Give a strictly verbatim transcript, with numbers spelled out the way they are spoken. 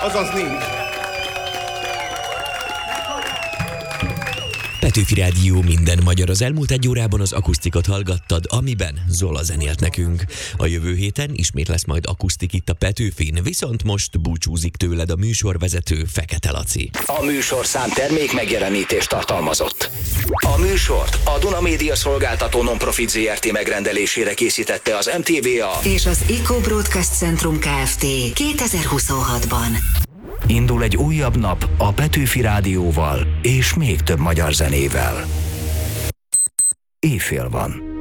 Azaz nincs. Petőfi Rádió, minden magyar. Az elmúlt egy órában az akusztikot hallgattad, amiben Zola zenélt nekünk. A jövő héten ismét lesz majd akusztik itt a Petőfin, viszont most búcsúzik tőled a műsorvezető, Fekete Laci. A műsorszám termék megjelenítést tartalmazott. A műsort a Duna Média Szolgáltató Nonprofit zé er té megrendelésére készítette az em té vé á és az Eco Broadcast Centrum Kft. kétezer-huszonhatban. Indul egy újabb nap a Petőfi Rádióval és még több magyar zenével. Éjfél van.